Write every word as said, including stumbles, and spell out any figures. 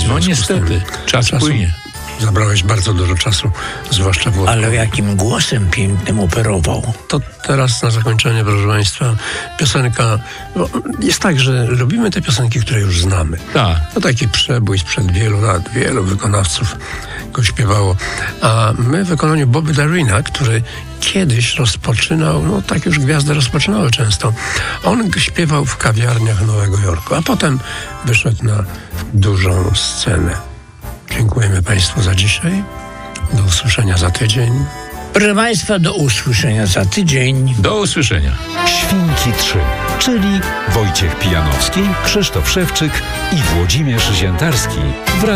No niestety, czas czasu płynie. Zabrałeś bardzo dużo czasu, zwłaszcza w Ale jakim głosem pięknym operował. To teraz na zakończenie, proszę Państwa, piosenka. No, jest tak, że lubimy te piosenki, które już znamy. Tak. To taki przebój sprzed wielu lat, wielu wykonawców go śpiewało. A my w wykonaniu Bobby Darina, który kiedyś rozpoczynał, no tak już gwiazdy rozpoczynały często. On śpiewał w kawiarniach Nowego Jorku, a potem wyszedł na dużą scenę. Dziękujemy Państwu za dzisiaj. Do usłyszenia za tydzień. Proszę Państwa, do usłyszenia za tydzień. Do usłyszenia. Świnki trzy, czyli Wojciech Pijanowski, Krzysztof Szewczyk i Włodzimierz Ziętarski w